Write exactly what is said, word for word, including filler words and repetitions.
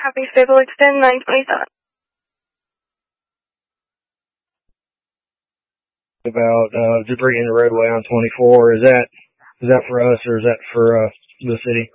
Copy, stable extend nine twenty-seven. About uh, debris in the roadway on twenty-four. Is that is that for us or is that for uh, the city?